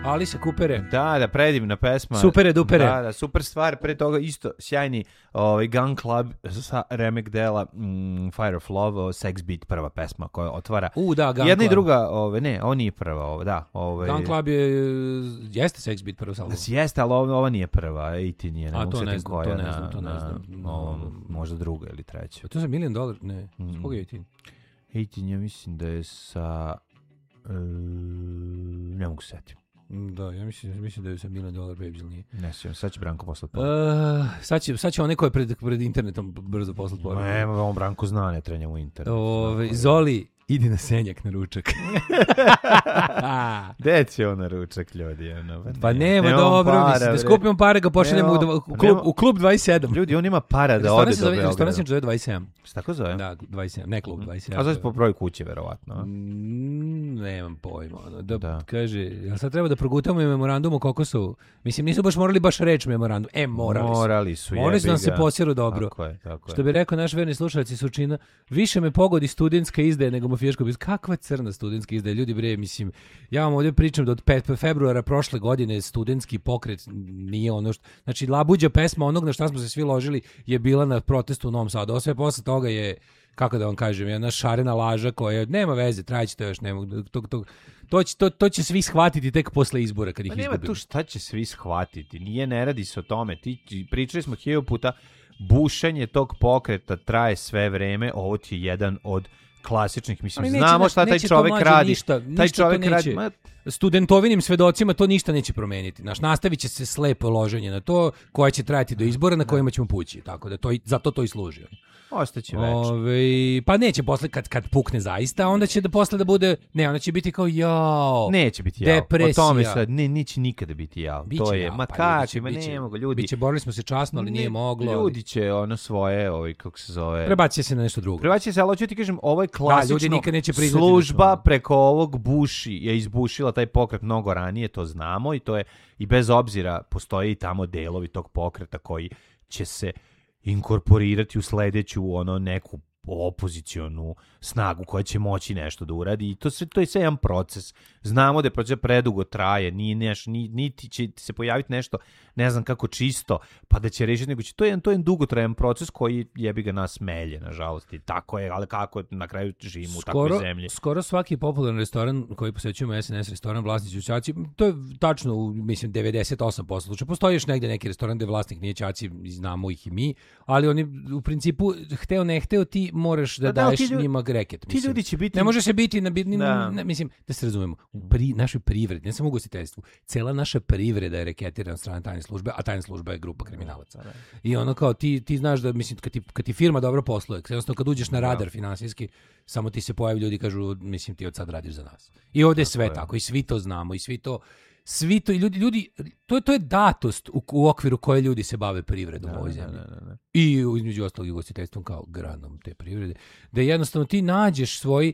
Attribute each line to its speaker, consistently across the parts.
Speaker 1: Alice Coopere.
Speaker 2: Da, predivna pesma.
Speaker 1: Supere dupere.
Speaker 2: Da, super stvar. Pre toga isto sjajni Gun Club sa remek dela Fire of Love, Sex Beat, prva pesma koja otvara.
Speaker 1: Da, Gun
Speaker 2: jedna
Speaker 1: Club.
Speaker 2: I druga, ne, ovo nije prva, da.
Speaker 1: Gun Club jeste Sex Beat prva salva.
Speaker 2: Jeste, ali ova nije prva, 18 je.
Speaker 1: To ne znam.
Speaker 2: Možda druga ili treća.
Speaker 1: To je $1 million, ne. S koga je 18?
Speaker 2: 18 ja mislim da je sa... ne mogu setiti.
Speaker 1: Da, ja mislim da je sa $1 million Babes, ili nije?
Speaker 2: Ne sjećam, sad će Branko poslati
Speaker 1: sad će onaj ko je pred internetom brzo poslati poruku.
Speaker 2: Nema, on Branko zna, ne treba njemu internet.
Speaker 1: Zoli, idi na senjak na ručak.
Speaker 2: Gde će on na ručak, ljudi?
Speaker 1: Pa nema dobro, mislim, da skupimo pare ga pošaljemo u klub 27.
Speaker 2: Ljudi, on ima para da ode do Beograda.
Speaker 1: Restoran se zove 27.
Speaker 2: Šta tako zove?
Speaker 1: Da, 27, ne klub 27.
Speaker 2: A zove se po broju kuće, verovatno.
Speaker 1: Nemam pojma. Da. Kaže, jel sad treba da progutamo i memorandum o kokosu? Mislim, nisu baš morali baš reći memorandum. Morali su nam se posjeru dobro.
Speaker 2: Tako je.
Speaker 1: Što bi rekao naš verni slušalci Surčina, više me pogodi studentska izdaja nego mafijaško biznis. Kakva crna studentska izdaja? Ljudi bre, mislim, ja vam ovdje pričam da od 5. februara prošle godine studentski pokret nije ono što... Znači, labuđa pesma onog na šta smo se svi ložili je bila na protestu u Novom Sadu. Sve posle toga je, kako da vam kažem, jedna šarena laža koja nema veze, trajeće to još, to će svi shvatiti tek posle izbora kad ih izgubimo.
Speaker 2: Nema tu šta će svi shvatiti, ne radi se o tome. Pričali smo 1000 puta, bušenje tog pokreta traje sve vreme, ovo ti je jedan od klasičnih, mislim, znamo šta taj čovek radi. Taj čovek radi...
Speaker 1: Studentovinim svedocima to ništa neće promeniti. Nastavit će se slepo loženje na to koje će trajati do izbora na kojima ćemo pući. Tako da zato to i služi.
Speaker 2: Ostaće večno.
Speaker 1: Pa neće posle kad pukne zaista, onda će posle da bude, onda će biti kao jao.
Speaker 2: Neće biti jao.
Speaker 1: Depresija.
Speaker 2: O tome sad neće nikada biti jao.
Speaker 1: Biće
Speaker 2: to je,
Speaker 1: jao,
Speaker 2: ne mogu ljudi.
Speaker 1: Biće, borili smo se časno, ali nije moglo.
Speaker 2: Ljudi će svoje, kako se zove.
Speaker 1: Prebaci se na nešto drugo.
Speaker 2: Ali hoću ti kažem, ovo je klasično služba preko ovog je izbušila taj pokret mnogo ranije, to znamo i to je, i bez obzira postoje i tamo delovi tog pokreta koji će se inkorporirati u sledeću neku opozicionu snagu koja će moći nešto da uradi i to je sve jedan proces. Znamo da je proces predugo traje, niti će se pojaviti nešto, ne znam kako čisto, pa da će rešiti, nego to je jedan dugotrajan proces koji jebi ga nas melje, nažalost, i tako je, ali kako na kraju živimo u takvoj zemlji.
Speaker 1: Skoro svaki popularan restoran koji posećujemo, SNS restoran, vlasnici u ćaci, to je tačno, mislim, 98% slučaja. Postoji još negde neki restoran gde vlasnik nije ćaci, znamo ih i mi, ali oni u principu, hteo ne hteo, ti moraš da daješ njima reket.
Speaker 2: Ti ljudi će biti...
Speaker 1: Ne može se biti, mislim, da se razumemo, u našoj privredi, ne samo u ugostiteljstvu, cela naša privreda je reketirana od strane tajne službe, a tajna služba je grupa kriminalaca. I kao ti znaš da, mislim, kad ti firma dobro posluje, jednostavno kad uđeš na radar finansijski, samo ti se pojavi ljudi i kažu, mislim, ti od sad radiš za nas. I ovdje je sve tako, i svi to znamo, i svi to i ljudi, to je datost u okviru koje ljudi se bave privredom u ovoj zemlji. I između ostalog i ugostiteljstvom kao granom te privrede, da jednostavno ti nađeš svoj...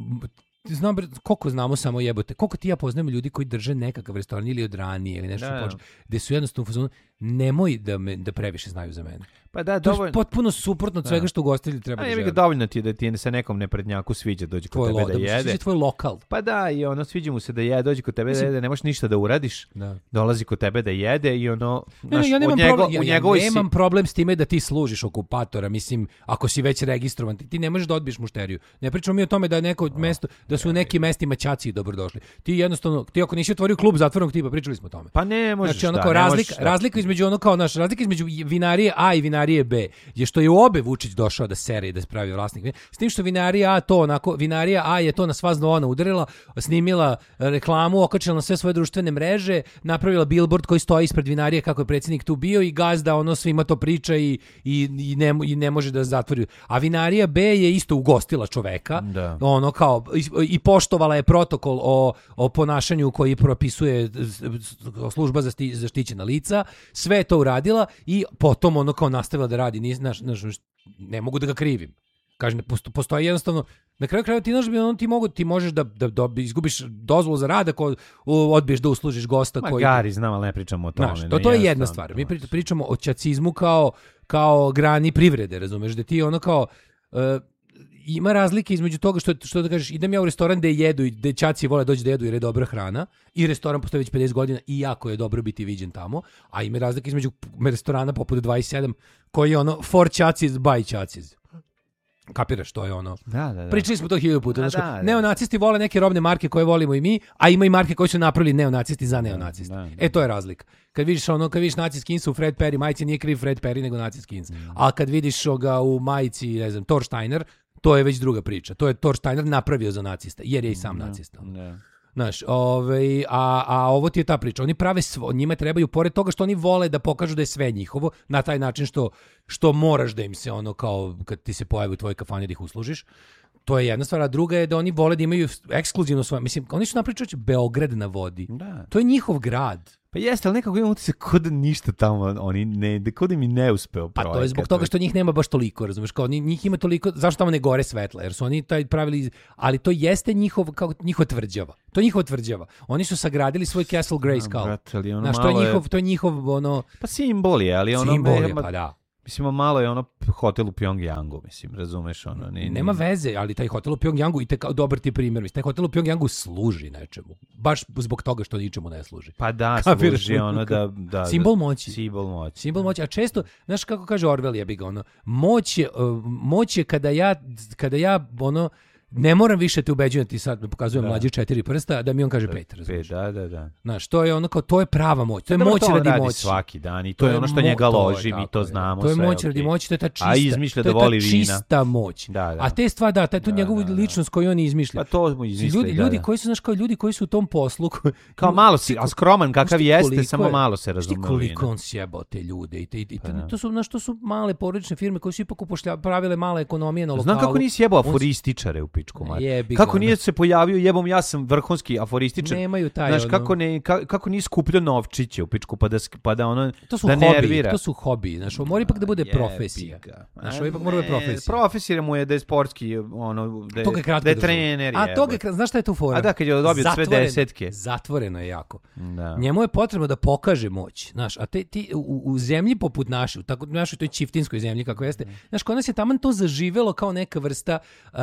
Speaker 1: Znam, koliko znamo samo jebote, koliko ti ja poznajem ljudi koji drže nekakav restoran ili od ranije ili nešto gde su jednostavno u fazonu, nemoj da previše znaju za mene.
Speaker 2: Pa da,
Speaker 1: to je potpuno suprotno od svega što ugostitelji treba da žele.
Speaker 2: Dovoljno ti da ti se nekom neprednjaku sviđa, dođe kod tebe da jede.
Speaker 1: Sviđa tvoj lokal.
Speaker 2: Pa da, i sviđa mu se da jede, dođe kod tebe da jede, ne možeš ništa da uradiš, dolazi kod tebe da jede i
Speaker 1: ja nemam problem s time da ti služiš okupatora, mislim, ako si već registrovan, ti ne možeš da odbiješ mušteriju. Ne pričamo mi o tome da je neko mesto, da su u nekim mestima ćaci dobrodošli. Ti jednostavno, ako nisi otvorio klub zatvorenog tipa, pričali smo o tome.
Speaker 2: Pa ne možeš.
Speaker 1: Znači, razlika između razlika između vinarije A i vinarije B je što je u obe Vučić došao da sere i da spravi vlasnik. S tim što vinarija A je to na sva zvona udarila, snimila reklamu, okačila na sve svoje društvene mreže, napravila billboard koji stoji ispred vinarije kako je predsjednik tu bio i gazda svima to priča i ne može da zatvori. A vinarija B je isto ugostila čoveka, i poštovala je protokol o ponašanju koji propisuje služba za zaštićena lica, sve je to uradila i potom nastavila da radi. Ne mogu da ga krivim. Kažem, postoji jednostavno, na kraju krajeva ti možeš da izgubiš dozvolu za rad ako odbiješ da uslužiš gosta koji...
Speaker 2: Gari, znam, ali ne pričamo o tome.
Speaker 1: To je jedna stvar. Mi pričamo o ćacizmu kao grani privrede, razumeš, da ti ima razlike između toga što da kažeš, idem ja u restoran gde jedu i gde ćaci vole doći da jedu jer je dobra hrana, i restoran postoji već 50 godina i jako je dobro biti viđen tamo, a ima razlike između restorana poput 27 koji je ono for ćacis by ćacis. Kapiraš, to je ono.
Speaker 2: Da.
Speaker 1: Pričali smo to 1000 puta. Znači, neonacisti vole neke robne marke koje volimo i mi, a ima i marke koje su napravili neonacisti za neonaciste. To je razlika. Kad vidiš Naci Skinsa u Fred Perry majici, nije kriv Fred Perry nego Naci Skins. A kad vidiš ga u majici, ne znam, Thor Steiner, to je već druga priča. To je Thor Steiner napravio za nacista, jer je i sam nacista. Znaš, a ovo ti je ta priča. Oni prave njima trebaju, pored toga što oni vole da pokažu da je sve njihovo, na taj način što moraš da im se ono kao, kad ti se pojavi u tvojoj kafani da ih uslužiš. To je jedna stvar, a druga je da oni vole da imaju ekskluzivno svoje. Mislim, oni su napričali Beograd na vodi. Da. To je njihov grad.
Speaker 2: Pa jeste, ali nekako imam utisak kod da ništa tamo oni ne, kod da mi ne uspeo projekat.
Speaker 1: A to je zbog toga što njih nema baš toliko, razumeš, kao njih ima toliko, zašto tamo ne gore svetla, jer su oni taj pravili, ali to jeste njihova tvrđava. To je njihova tvrđava. Oni su sagradili svoj Castle Grayskull. Znaš, to je njihov ono...
Speaker 2: Pa simbol je, ali ono...
Speaker 1: Simbol je, pa da.
Speaker 2: Mislim, malo je ono hotel u Pjongjangu, mislim, razumeš ono.
Speaker 1: Nema veze, ali taj hotel u Pjongjangu, i dobar ti primjer, taj hotel u Pjongjangu služi nečemu. Baš zbog toga što ničemu ne služi.
Speaker 2: Pa da, služi ono da...
Speaker 1: Simbol moći.
Speaker 2: Simbol moći.
Speaker 1: A često, znaš kako kaže Orwell, jebi ga, ono, moć je kada ja ono, ne moram više te ubeđivati, sad me pokazujem mlađe 4 prsta, da mi on kaže 5, razumiješ?
Speaker 2: Da.
Speaker 1: Znaš, to je ono kao, to je prava moć. To je moć radi moći.
Speaker 2: Svaki dan i to je ono što njega loži, mi to znamo.
Speaker 1: To je moć radi moći, to je ta čista.
Speaker 2: A izmišlja da voli vina.
Speaker 1: Čista moć.
Speaker 2: Da.
Speaker 1: A te stvari, tu njegovu ličnost koju on izmišlja.
Speaker 2: Pa to mu izmišlja.
Speaker 1: Ljudi koji su, znaš, kao ljudi koji su u tom poslu.
Speaker 2: Kao malo si, a skroman kakav jeste, samo malo se razume.
Speaker 1: Koliko on sjebao te ljude. I to su male porodične firme koje su ipak pravile male ekonomije na lokalu.
Speaker 2: Znam kako nisi jebao aforističare u pičku mater. Kako nije se pojavio, jebom, ja sam vrhunski aforističar.
Speaker 1: Nemaju taj.
Speaker 2: Znaš, kako nije skupljao novčiće u pičku pa da ono
Speaker 1: to su
Speaker 2: da
Speaker 1: hobi,
Speaker 2: nervira.
Speaker 1: To su hobi, znaš, mora ipak da bude profesija. Znaš, ipak mora da bude profesija.
Speaker 2: Profesija mu je da je sportski, ono, da je trener.
Speaker 1: A toga, znaš šta je tu fora?
Speaker 2: A da, kad je dobio sve desetke.
Speaker 1: Zatvoreno je jako. Da. Njemu je potrebno da pokaže moć, znaš, a ti u zemlji poput naše, tako našoj toj čiftinskoj zemlji kako jeste, znaš, kod nas je taman to zaživelo kao neka vrsta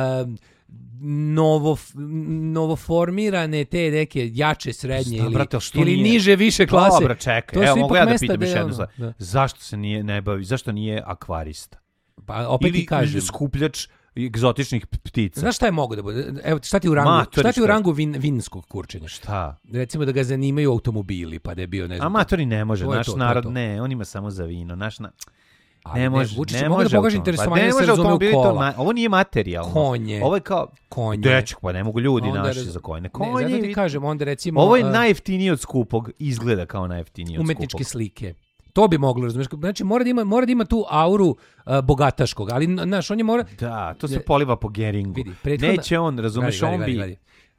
Speaker 1: novoformirane te neke jače, srednje ili niže, više klase.
Speaker 2: Dobro, čekaj, evo mogu ja da pitam još jednu stvar. Zašto se ne bavi, zašto nije akvarista?
Speaker 1: Pa opet ti kažem.
Speaker 2: Ili skupljač egzotičnih ptica.
Speaker 1: Znaš šta je mogu da bude? Evo, šta ti u rangu vinskog kurčenja?
Speaker 2: Šta?
Speaker 1: Recimo da ga zanimaju automobili, pa da je bio, ne znam.
Speaker 2: Amatori ne može, naš narod ne, on ima samo za vino, ne može
Speaker 1: da pokaže interesovanje se razume u kola.
Speaker 2: Ovo nije materijalno.
Speaker 1: Konje.
Speaker 2: Ovo je kao dečak, pa ne mogu ljudi naši za konje.
Speaker 1: Zato ti kažem, onda recimo...
Speaker 2: Ovo je najjeftiniji od skupog, izgleda kao najjeftiniji od skupog.
Speaker 1: Umetničke slike. To bi moglo, razumiješ. Znači, mora da ima tu auru bogataškog, ali, znaš, on je mora...
Speaker 2: Da, to se poliva po Geringu. Neće on, razumiješ, on bi...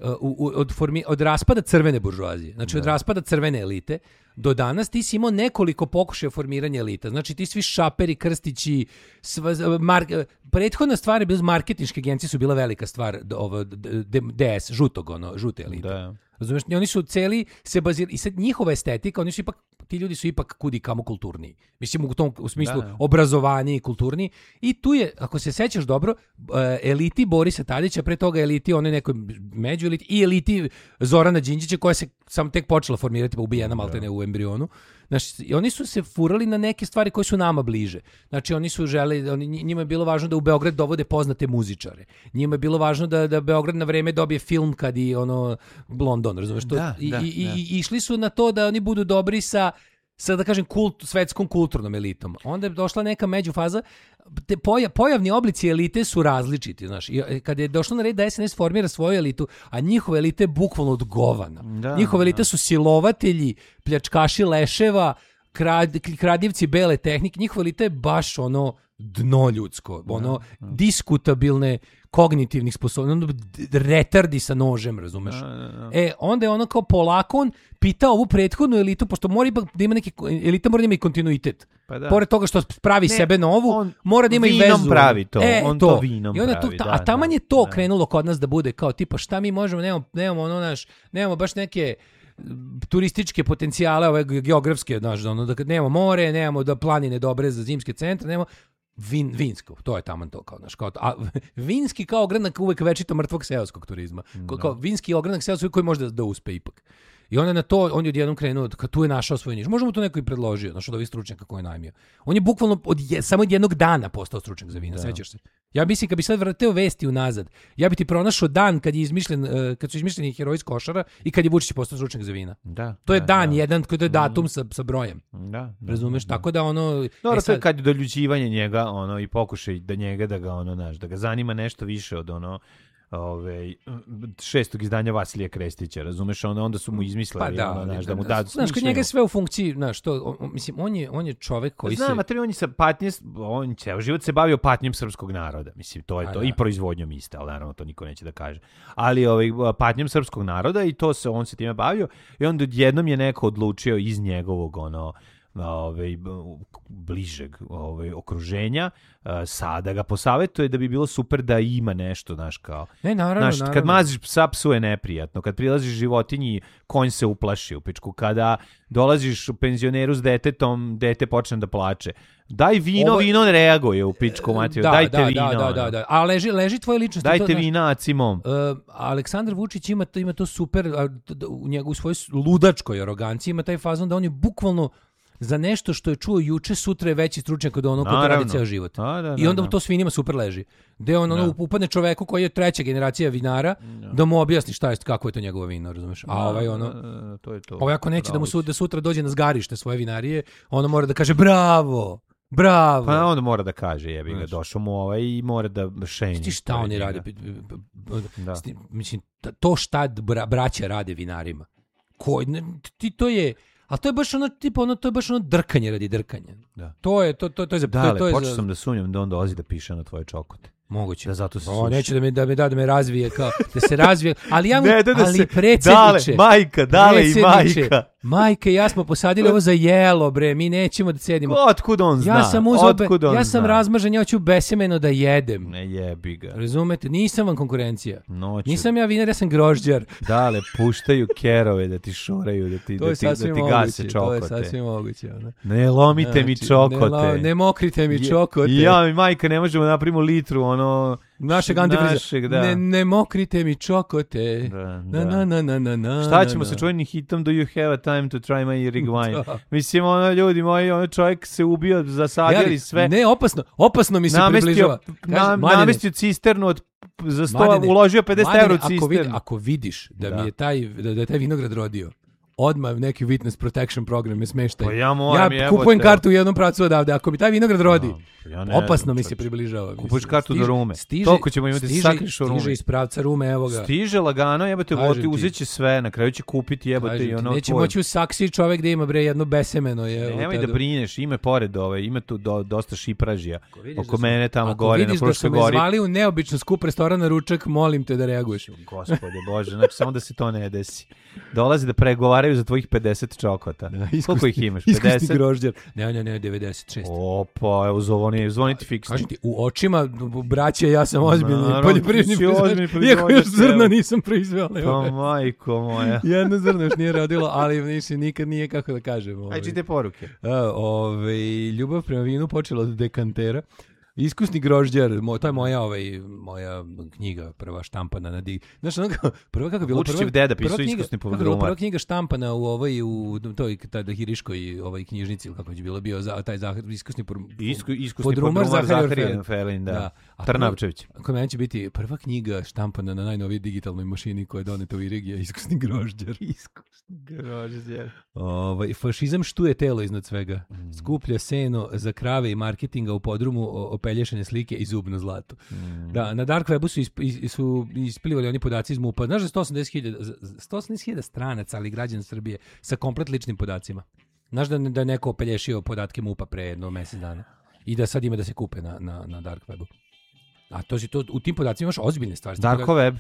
Speaker 1: Od raspada crvene buržoazije, znači od raspada crvene elite, do danas ti si imao nekoliko pokušaja formiranja elita. Znači ti svi Šaperi, Krstići, prethodna stvar je bila marketinške agencije su bila velika stvar, DS, žute elite. Da. Razumeš, oni su celi se bazirali i sad njihova estetika, ti ljudi su ipak kudi kamo kulturniji. Mislim u smislu obrazovanja i kulturniji. I tu je, ako se sećaš dobro, eliti Borisa Tadića, pre toga eliti one nekoj među eliti i eliti Zorana Đinđića koja se sam tek počela formirati, pa ubijena maltene u embrionu. Znači, oni su se furali na neke stvari koje su nama bliže. Znači, oni su njima je bilo važno da u Beograd dovode poznate muzičare. Njima je bilo važno da Beograd na vreme dobije film kad i London, razumeš? I išli su na to da oni budu dobri sa da kažem svetskom kulturnom elitom. Onda je došla neka međufaza. Pojavni oblici elite su različiti, znaš. I kad je došlo na red da SNS formira svoju elitu, a njihove elite bukvalno od govana. Njihove elite su silovatelji, pljačkaši leševa, kradivci bele tehnike. Njihove elite je baš dno ljudsko, diskutabilne kognitivnih sposobnosti, retardi sa nožem, razumeš? Onda je kao polako on pitao ovu prethodnu elitu, pošto mora ipak da ima elita mora da ima i kontinuitet. Pored toga što pravi sebe novu, mora da ima i vezu.
Speaker 2: Vinom pravi to, on to vinom pravi.
Speaker 1: A taman je to krenulo kod nas da bude kao tipa šta mi možemo, nemamo baš neke turističke potencijale, ove geografske, da nemamo more, nemamo da planine dobre za zimske centre, Vinsko, to je taman to kao naš vinski kao ogranak uvek večito mrtvog seoskog turizma. Kao vinski ogranak seoskog koji može da uspe ipak. I onda na to on je odjednom krenuo kad tu je našao svoj niš. Možda mu to neko i predložio, od ovih stručnjaka koje je najmio. On je bukvalno samo od jednog dana postao stručnjak za vino, sećaš se? Ja mislim kad bi sad vratio vesti unazad, ja bi ti pronašao dan kad je izmišljen, kad su izmišljeni heroji iz košara i kad je Vučić postao stručnjak za vina. To je dan jedan, koji je datum sa brojem. Razumeš? Tako da ono
Speaker 2: dobro, to je kad je doljuđivanje njega, i pokušaj da njega da ga da ga zanima nešto više od 6. izdanja Vasilija Krestića, razumeš, onda su mu izmislili da mu dadu.
Speaker 1: Znaš, kod njega je sve u funkciji, znaš, mislim, on je čovek koji
Speaker 2: on je sa patnjem, on ceo život se bavio patnjom srpskog naroda, mislim, to je to, i proizvodnjom iste, ali naravno to niko neće da kaže. Ali patnjom srpskog naroda i on se time bavio i onda jednom je neko odlučio iz njegovog bližeg okruženja sada ga posavetuje da bi bilo super da ima nešto, znaš, kao
Speaker 1: naravno.
Speaker 2: Kad maziš psa, psu je neprijatno, kad prilaziš životinji, konj se uplaši u pičku, kada dolaziš u penzioneru s detetom, dete počne da plače. Daj vino, vino ne reaguje u pičku materiju, dajte vino.
Speaker 1: Da. A leži tvoje ličnosti.
Speaker 2: Dajte vina, cimom.
Speaker 1: Aleksandar Vučić ima to super, u svojoj ludačkoj aroganciji ima taj fazon da on je bukvalno za nešto što je čuo juče, sutra je veći stručnjak od onog koji radi ceo život. I onda mu to svinima super leži. Gde on upadne čoveku koji je treća generacija vinara da mu objasni kako je to njegovo vino, razumeš? A
Speaker 2: to je to.
Speaker 1: Ovaj ako neće da sutra dođe na zgarište svoje vinarije, ono mora da kaže bravo.
Speaker 2: Pa onda mora da kaže, jebi ga, došao mu i mora da šenji.
Speaker 1: Ti šta oni rade? Mislim, to šta braća rade vinarima. To je... Ali to je baš to je baš drkanje radi drkanja. Da. To je za...
Speaker 2: počeo sam da sumnjam da on dolazi da piše na tvoje čokote.
Speaker 1: Moguće.
Speaker 2: Da zato se
Speaker 1: neće da me razvije kao da se razvije, ali ja ali predsjedniče. Majka i ja smo posadili ovo za jelo, bre, mi nećemo da cedimo.
Speaker 2: Otkud on zna?
Speaker 1: Ja sam razmažen, ja hoću besemeno da jedem.
Speaker 2: Ne jebi ga.
Speaker 1: Razumete? Nisam vam konkurencija. Nisam ja vinar, ja sam grožđar.
Speaker 2: Dale, puštaju kerove da ti šoraju, da ti gase čokote.
Speaker 1: To je sasvim moguće.
Speaker 2: Ne lomite mi čokote.
Speaker 1: Ne mokrite mi čokote.
Speaker 2: Ja i majka ne možemo napravimo litru,
Speaker 1: našeg antifriza. Ne mokrite mi čokote. Na.
Speaker 2: Šta ćemo sa čuvenim hitom Do You Have a Time to Try My Rig Wine? Mislim, ljudi moji, čovjek se ubio, zasadili sve.
Speaker 1: Ne, opasno mi se približava.
Speaker 2: Namestio cisternu za 100, uložio 50 € cisternu.
Speaker 1: Ako vidiš da mi je taj vinograd rodio, odmah neki witness protection program je smeštaj.
Speaker 2: Pa ja
Speaker 1: kupujem kartu u jednom pracu odavde. Ako mi taj vinograd rodi, opasno mi se približava.
Speaker 2: Kupuješ kartu do Rume. Toliko ćemo imati sakriš u Rume.
Speaker 1: Stiže iz pravca Rume, evo ga.
Speaker 2: Stiže lagano, jebate, uzet će sve, na kraju će kupiti, jebate i ono.
Speaker 1: Neće moći u saksiji čovek da ima jedno besemeno.
Speaker 2: Nemoj da brineš, ime pored ima tu dosta šipražija. Oko mene tamo gore na Fruškoj gori.
Speaker 1: Ako vidiš da su me zvali u neobično skup restoran na ručak, molim te da reaguješ.
Speaker 2: Gospode Bože, znači samo da se to ne desi. Dolazi da pregovaraju za tvojih 50 čokota. Koliko ih imaš? 50?
Speaker 1: Iskusni grožđar. Ne, 96.
Speaker 2: Opa, evo zvoniti fiksno.
Speaker 1: Kažem ti, u očima braće, ja sam ozbiljni poljoprivredni proizvođač. Iako još zrno nisam proizveo.
Speaker 2: Pa majko moja.
Speaker 1: Jedno zrno još nije rodilo, ali nikad nije, kako da kažem.
Speaker 2: Aj, čite poruke.
Speaker 1: Ljubav prema vinu počela od dekantera. Iskusni grožđar, to je moja knjiga, prva štampana na znaš, prva kako je bilo?
Speaker 2: Vučićev deda pisao iskusni podrumar.
Speaker 1: Prva knjiga štampana u toj Hiriškoj knjižnici, ili kako je bilo bio taj iskusni
Speaker 2: podrumar Zaharije Felin, da. Trnavčević.
Speaker 1: Kod mene će biti prva knjiga štampana na najnovijoj digitalnoj mašini koja je doneta u Irigija, iskusni grožđar. Fašizam štuje telo iznad svega. Skuplja seno za krave i marketinga u podrumu, opelješene slike i zubno zlato. Da, na Dark Webu su isplivali oni podaci iz MUP-a. Znaš da 180.000 stranaca, ali građana Srbije, sa komplet ličnim podacima. Znaš da je neko opelješio podatke MUP-a pre jedno mjesec dana. I da sad ima da se kupe na Dark Webu. A u tim podacima imaš ozbiljne stvari.
Speaker 2: Darko Web,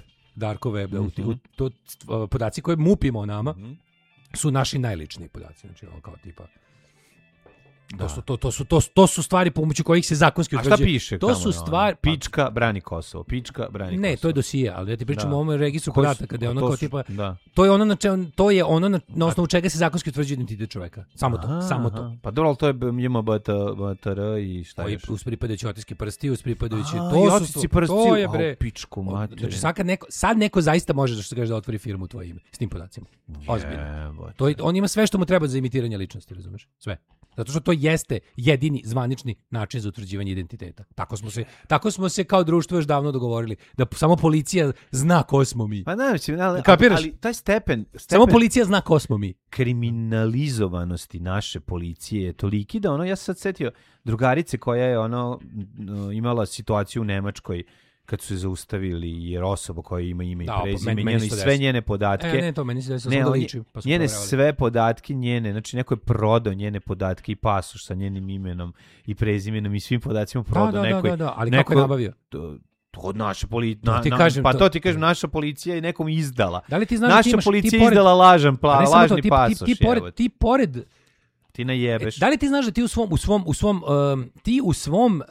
Speaker 1: da. Podaci koje MUP ima o nama su naši najličniji podaci. Znači, kao tipa To su stvari pomoću kojih se zakonski utvrđuje.
Speaker 2: A šta piše?
Speaker 1: To su stvari
Speaker 2: pička brani Kosovo. Pička brani Kosovo.
Speaker 1: Ne, to je dosije, ali ja ti pričam o ovom registru podataka, da je ono kao tipa to je ono na osnovu čega se zakonski utvrđuje identitet čoveka. Samo to.
Speaker 2: Pa dobro, to je JMBTR i šta je?
Speaker 1: Uz pripadajući otiske prsti, uz pripadajući
Speaker 2: to je bre. Pičku mater.
Speaker 1: Znači sad neko zaista može da što se kaže da otvori firmu u tvoje ime s tim podacima. Ozbiljno. On ima sve što mu treba za imitiranje ličnosti, razumeš? Sve. Zato što to jeste jedini zvanični način za utvrđivanje identiteta. Tako smo se kao društvo još davno dogovorili da samo policija zna ko smo mi.
Speaker 2: Pa znači, ali taj stepen
Speaker 1: samo policija zna ko smo mi.
Speaker 2: Kriminalizovanosti naše policije je toliki da ja sam sad setio drugarice koja je imala situaciju u Nemačkoj kad su se zaustavili jer osoba koja ima ime i prezime i sve njene podatke.
Speaker 1: To meni se desilo
Speaker 2: njene sve podatke njene, znači neko je prodao njene podatke i pasoš sa njenim imenom i prezimenom i svim podacima prodao
Speaker 1: ali kako je nabavio?
Speaker 2: Od naše policije. To ti kažem, naša policija je nekom izdala.
Speaker 1: Da li ti znaš
Speaker 2: naša policija izdala lažni pasoš.
Speaker 1: Ti pored
Speaker 2: ti najebeš.
Speaker 1: Da li ti znaš da ti u svom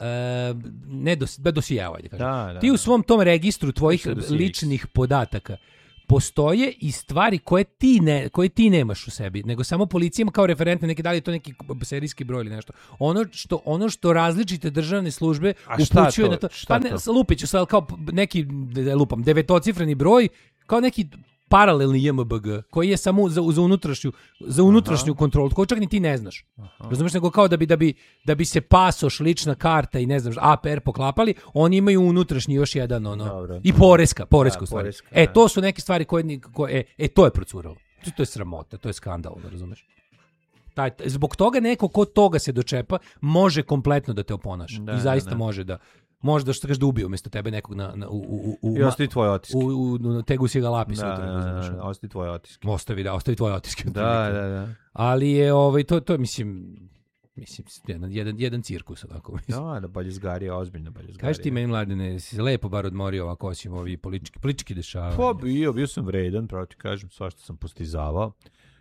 Speaker 1: ti u svom tom registru tvojih ličnih podataka postoje i stvari koje ti nemaš u sebi, nego samo policija ima kao referentne neke, da li je to neki serijski broj ili nešto. Ono što različite državne službe upućuje na to. Lupiću sad kao neki, devetocifreni broj, kao neki paralelni JMBG, koji je samo za unutrašnju kontrolu, koju čak ni ti ne znaš. Razumiješ, nego kao da bi se pasoš, lična karta i ne znam, APR poklapali, oni imaju unutrašnji još jedan, i poreska stvari. To su neke stvari koje to je procuralo. To je sramota, to je skandal, razumiješ? Zbog toga neko ko toga se dočepa može kompletno da te oponaša. I zaista može da možda što kažeš da ubije umjesto tebe nekog
Speaker 2: i ostavi tvoje otiske.
Speaker 1: U tegu si ga lapi
Speaker 2: ostavi tvoje otiske.
Speaker 1: Ostavi tvoje otiske.
Speaker 2: Da.
Speaker 1: Ali je to mislim jedan cirkus onako.
Speaker 2: Da, baljezgarija, ozbiljno baljezgarija.
Speaker 1: Kažeš ti meni, Mladene, si se lepo bar odmorio ovako osim ovi politički dešavanja.
Speaker 2: Pa bio sam vredan, pravo ti kažem, svašta sam postizavao.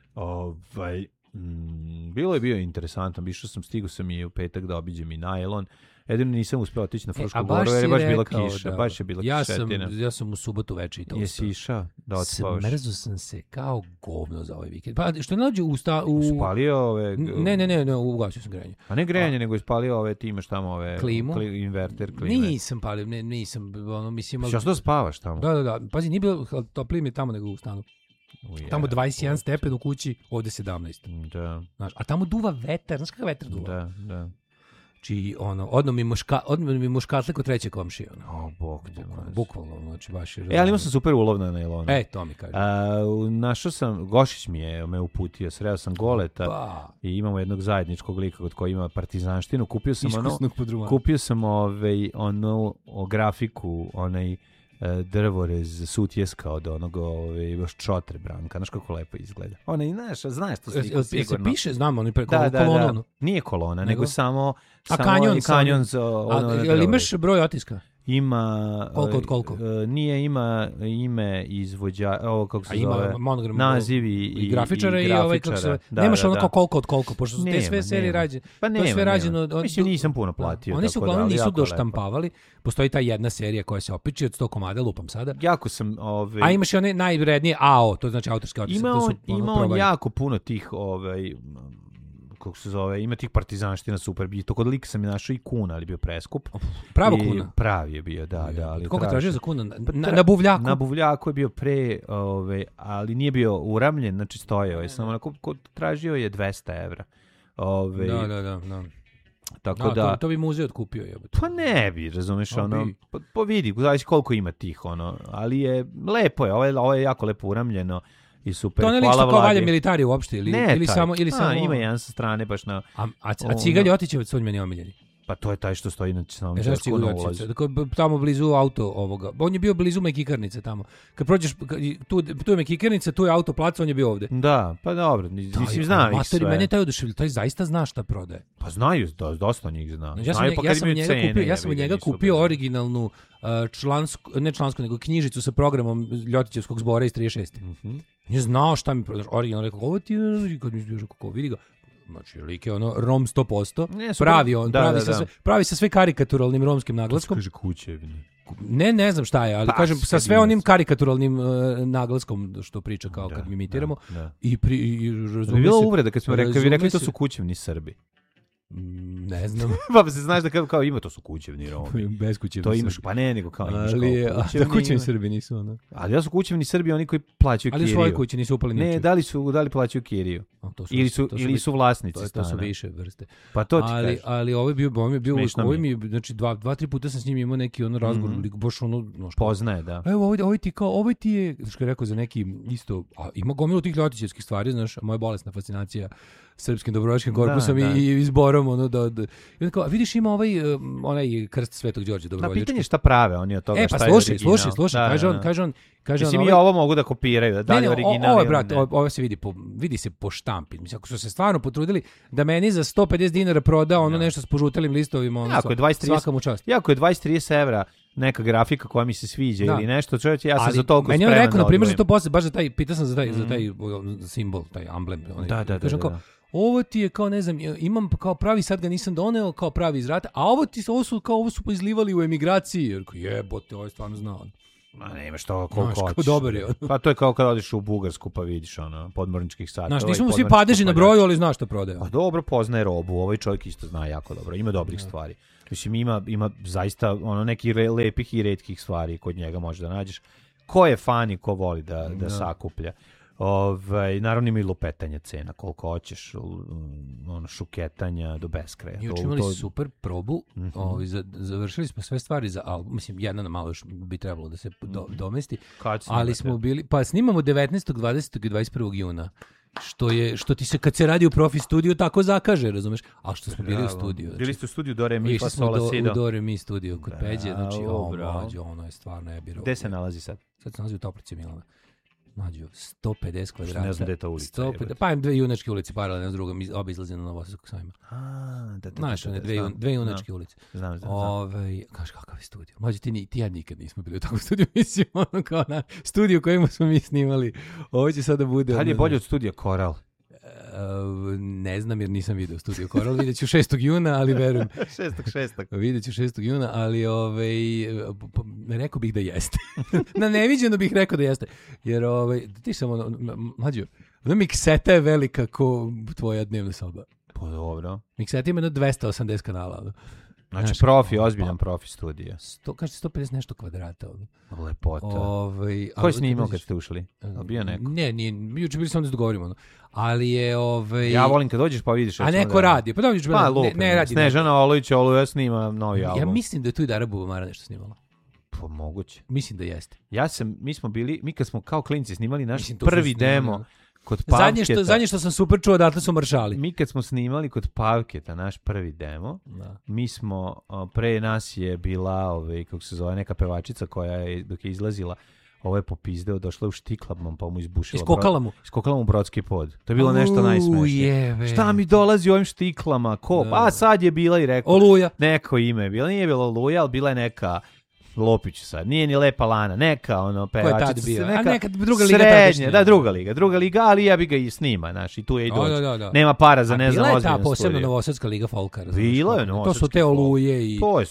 Speaker 2: Bio interesantan, stigao sam i u petak da obiđem i najlon. Jedino nisam uspeo otići na Frušku goru jer je baš bila kiša. Baš je bila kišetina.
Speaker 1: Ja sam u subotu veče i to.
Speaker 2: Jesi išao da otspavaš?
Speaker 1: Smrzo sam se kao govno za ovaj vikend. Pa što ne dođe
Speaker 2: Spalio ove...
Speaker 1: Ne, ugasio sam grejanje.
Speaker 2: A ne grejanje, nego je spalio ove, ti imaš tamo ove...
Speaker 1: Klimu?
Speaker 2: Inverter, klime.
Speaker 1: Nisam palio, nisam, mislim...
Speaker 2: Što da spavaš tamo?
Speaker 1: Da. Pazi, nije bilo toplije mi tamo nego u stanu. Tamo 21 stepen u kući, ovde 17.
Speaker 2: Da.
Speaker 1: Znaš, a tamo duva vetar, znaš kakav vetar duva?
Speaker 2: Da.
Speaker 1: Či odno mi muškatle kod treće komšije.
Speaker 2: Bog te.
Speaker 1: Bukvalno, znači baš je.
Speaker 2: Ali imao sam super ulov na nailonu.
Speaker 1: To mi kaže.
Speaker 2: Našao sam, Gošić me uputio, sreo sam Goleta i imamo jednog zajedničkog lika kod koji ima partizanštinu. Kupio sam onu grafiku, drvorez sutjeska od onog još čotre Branka. Znaš kako lepo izgleda. Znaš to sliku sigurno.
Speaker 1: Se piše, znam, oni preko kolonu.
Speaker 2: Nije kolona, nego samo
Speaker 1: kanjon. Ali imaš broj otiska?
Speaker 2: Ima...
Speaker 1: Koliko?
Speaker 2: Nije, ima ime izvođa... Ovo kako se
Speaker 1: ima
Speaker 2: zove...
Speaker 1: monogram,
Speaker 2: nazivi
Speaker 1: i grafičara i ovaj kako se... Nemaš ono kao koliko od koliko, pošto su te sve serije rađene.
Speaker 2: Pa nema. To je sve rađeno... Mislim, nisam puno platio.
Speaker 1: Oni su uglavnom nisu doštampavali. Postoji ta jedna serija koja se opiči od 100 komada, lupam sada.
Speaker 2: Jako sam...
Speaker 1: A imaš i one najvrednije AO, to znači autorske otiske.
Speaker 2: Ima on jako puno tih... kako se zove, ima tih partizanština super, to kod lika sam je našao i kuna, ali bio preskup.
Speaker 1: Pravo kuna?
Speaker 2: Pravi je bio, da. Ali
Speaker 1: koliko tražio za kuna? Na buvljaku?
Speaker 2: Na buvljaku je bio ali nije bio uramljen, znači stojao. Samo onako, tražio je 200 evra.
Speaker 1: Da.
Speaker 2: Tako da...
Speaker 1: To bi muzej otkupio.
Speaker 2: Pa ne bi, razumeš, pa vidi, zavisi koliko ima tih, ali je, lepo je, ovo je jako lepo uramljeno. I super.
Speaker 1: To ne lično kao valja militari uopšte ili samo
Speaker 2: ima jedan sa strane baš na
Speaker 1: a Cigalj Otićevac on meni omiljeni.
Speaker 2: Pa to je taj što stoji na samom Ćošku na ulazu.
Speaker 1: Tamo blizu auto ovoga. On je bio blizu Mekikarnice tamo. Kad prođeš, tu je Mekikarnica, tu je autoplac, on je bio ovde.
Speaker 2: Da, pa dobro, mislim znam ih sve.
Speaker 1: Mene taj oduševljen, taj zaista zna šta prodaje.
Speaker 2: Pa znaju, dosta njih zna.
Speaker 1: Ja sam od njega kupio originalnu nego knjižicu sa programom Ljotićevskog zbora iz 36. Je znao šta mi prodaš, originalno rekao, ovo ti je, kad mi bio kako vidi ga. Znači, lik je ono rom 100%, pravi on, pravi sa sve karikaturalnim romskim naglaskom.
Speaker 2: To se kaže Kućevni.
Speaker 1: Ne znam šta je, ali kažem sa sve onim karikaturalnim naglaskom što priča kao kad mi imitiramo. I razumije se.
Speaker 2: Bila uvreda kad smo rekli to su kućevni Srbi.
Speaker 1: Ne znam.
Speaker 2: Pa se znaš da kao ima to su kućevni Romi.
Speaker 1: Beskućevni
Speaker 2: to imaš, pa ne, nego kao imaš kao
Speaker 1: kućevni. Da kućevni Srbi nisu ono.
Speaker 2: Ali da su kućevni Srbi oni koji plaćaju kiriju.
Speaker 1: Ali svoje kuće nisu upali ničeg.
Speaker 2: Ne, da li plaćaju kiriju. Ili su vlasnici stana.
Speaker 1: To su više vrste.
Speaker 2: Pa to ti kažeš.
Speaker 1: Ali ovaj mi znači 2-3 puta sam s njim imao neki ono razgovor, baš ono
Speaker 2: poznaje, da.
Speaker 1: Evo ovaj ti je, što je rekao za neki isto, a ima gomilu tih ljotićevskih stvari, znaš, moja bolesna fascinacija srpskim dobrovoljačkim korpusom i izborom ono da kao, vidiš ima onaj krst Svetog Đorđa dobrovoljački.
Speaker 2: Na pitanje šta prave oni od toga, šta je original.
Speaker 1: Slušaj, kaže on
Speaker 2: mislim i ovo mogu da kopiraju, da je original.
Speaker 1: Ovo brate, ovo se vidi se po štampi. Mislim ako su se stvarno potrudili da meni za 150 dinara proda ono nešto s požutelim listovima, ono svaka mu čast.
Speaker 2: Jako je 20-30 evra neka grafika koja mi se sviđa ili nešto, čovječe, ja sam za toliko spreman.
Speaker 1: Meni je rekao, na primjer, za to posle, baš za taj, pitao sam za taj simbol, taj amblem.
Speaker 2: Da.
Speaker 1: Ovo ti je kao, ne znam, imam kao pravi, sad ga nisam doneo, kao pravi iz rata, a ovo su izlivali u emigraciji, jer jebote, ovo je stvarno znao.
Speaker 2: Ma nema što, koliko hoćeš.
Speaker 1: Dobar je.
Speaker 2: Pa to je kao kad odeš u Bugarsku pa vidiš podmorničkih sata.
Speaker 1: Znaš, nismo svi padeži na broju, ali znaš što prodaje.
Speaker 2: Pa dobro, poznaje robu, ovaj čovjek isto zna jako dobro, ima dobrih stvari. Mislim, ima zaista neki lepih i retkih stvari kod njega možeš da nađeš. Ko je fan i ko voli da sakuplja. Naravno ima i lupetanja cena, koliko hoćeš, šuketanja do beskraja.
Speaker 1: Juče imali super probu, završili smo sve stvari za album, mislim jedna na malo još bi trebalo da se domesti, ali smo bili, pa snimamo 19., 20. i 21. juna. Što ti se kad se radi u profi studiju tako zakaže, razumeš? A što smo bili u studiju.
Speaker 2: Bili ste u studiju do re mi fa sola si do.
Speaker 1: U do re mi studiju kod Peđe, znači ono je stvarno jebiro.
Speaker 2: Gde se nalazi sad?
Speaker 1: Sad se nalazi u Toplici Milana. Nađu 150 kvadrata.
Speaker 2: Ne znam gde je ta ulica.
Speaker 1: Pa im dve junačke ulice paralelne s drugom, oba izlaze na Novosadskog sajma. Znaš, dve junačke ulice.
Speaker 2: Znam.
Speaker 1: Kaži, kakav je studio? Mlađe, ti ja nikad nismo bili u takvom studiju, mislim, ono kao na studiju kojima smo mi snimali. Ovo će sada bude...
Speaker 2: Kad je bolje od studija Koral?
Speaker 1: Ne znam jer nisam vidio studio Koral, vidjet ću 6. juna, ali verujem.
Speaker 2: 6.
Speaker 1: Vidjet ću 6. juna, ali rekao bih da jeste. Na neviđeno bih rekao da jeste. Jer ti samo, mlađo, mikseta je velika ko tvoja dnevna soba.
Speaker 2: Pa dobro.
Speaker 1: Mikseta ima 280 kanala.
Speaker 2: Znači ozbiljan profi studija.
Speaker 1: Kaže 150 nešto kvadrata.
Speaker 2: Lepota. Ko je snimao kad ste ušli? Bio neko?
Speaker 1: Ne, juče bili samo da se dogovorimo. Ali je
Speaker 2: Ja volim kad dođeš pa vidiš.
Speaker 1: A neko radi. Pa ne radi.
Speaker 2: Snežana Olović snima novi album.
Speaker 1: Ja mislim da je tu i Dara Bubamara nešto snimala.
Speaker 2: Pa moguće.
Speaker 1: Mislim da jeste.
Speaker 2: Mi kad smo kao klinci snimali naš prvi demo kod Pavketa.
Speaker 1: Zadnje što sam super čuo, odatle su maršali.
Speaker 2: Mi kad smo snimali kod Pavketa naš prvi demo, mi smo, pre nas je bila, kako se zove, neka pevačica koja je, dok je izlazila, ovo je popizdeo, došla u štiklabom, pa mu izbušila. Iskokala mu brodski pod. To je bilo nešto najsmešnije. Šta mi dolazi u ovim štiklama? Ko? Pa sad je bila i rekao.
Speaker 1: Oluja.
Speaker 2: Neko ime je bilo. Nije bilo Oluja, ali bila je neka... Lopić sad, nije ni Lepa Lana, neka pevačica.
Speaker 1: Ko je tad bio? Neka druga liga
Speaker 2: srednje, da, druga liga, ali ja bi ga i snima, znaš, i tu je i dođe. Nema para za ne znam ozbiljno studiju.
Speaker 1: Bila je ta posebno Novosadska liga folka.
Speaker 2: Bilo je Novosadski.
Speaker 1: To su te Oluje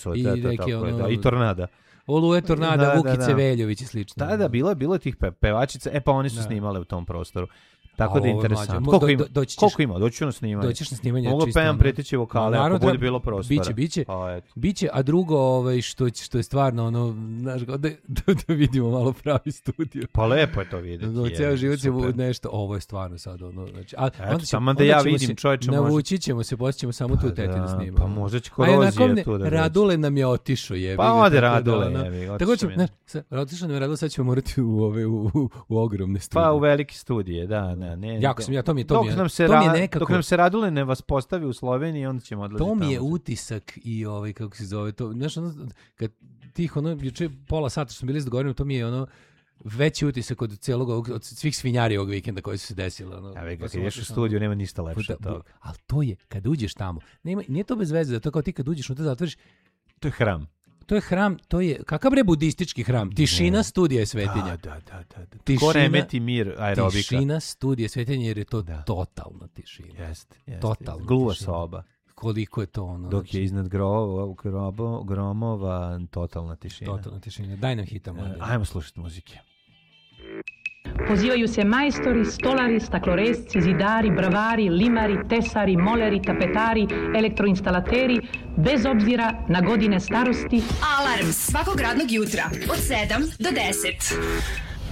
Speaker 2: i Tornada.
Speaker 1: Oluje, Tornada, Vukice, Veljović i slično.
Speaker 2: Da, bilo je tih pevačica, pa oni su snimale u tom prostoru. Tako da je interesantno. Koliko ima? Doći ću na snimanje.
Speaker 1: Doćiš na snimanje.
Speaker 2: Mogu pevam preteći vokale, ako bude bilo prostora.
Speaker 1: Biće, a drugo, što je stvarno, znaš, da vidimo malo pravi studio.
Speaker 2: Pa lepo je to vidjeti.
Speaker 1: Cijel život je nešto, ovo je stvarno sad, znači.
Speaker 2: Samo da ja vidim čovječe.
Speaker 1: Navući ćemo se, poslije ćemo samo tu teti da snimamo.
Speaker 2: Pa možda će korozija tu da doći.
Speaker 1: Radule nam je otišao, jebi.
Speaker 2: Pa ode Radule, jebi.
Speaker 1: Tako ćemo, otišao nam je Radule, sad ćemo morati u ogromne studije.
Speaker 2: Pa u velike studije, da. Ne,
Speaker 1: jako sam to mi je nekako.
Speaker 2: Dok nam se Radule ne vas postavi u Sloveniji, onda ćemo odlaziti tamo.
Speaker 1: To mi je utisak i kako se zove to, znaš, kad tih juče pola sata što smo bili dogovoreni, to mi je veći utisak od svih svinjari ovog vikenda koji su se desili.
Speaker 2: Kad ideš u studiju, nema ništa lepše od toga.
Speaker 1: Ali to je, kad uđeš tamo, nije to bez veze, da to kao ti kad uđeš, to zatvoriš,
Speaker 2: to je hram.
Speaker 1: to je hram, to je kakav bre budistički hram, tišina studija je svetinja.
Speaker 2: Da. Ko remeti mir aerobika.
Speaker 1: Tišina studija svetinja jer je to totalna tišina.
Speaker 2: Jeste.
Speaker 1: Totalna
Speaker 2: gluva
Speaker 1: tišina.
Speaker 2: Soba.
Speaker 1: Koliko je to ono.
Speaker 2: Dok je iznad gromova totalna tišina.
Speaker 1: Totalna tišina. Daj nam hita, mladen.
Speaker 2: Ajmo slušati muzike.
Speaker 3: Pozivaju se majstori, stolari, stakloresci, zidari, bravari, limari, tesari, moleri, tapetari, elektroinstalateri, bez obzira na godine starosti.
Speaker 4: Alarm svakog radnog jutra od 7 do 10.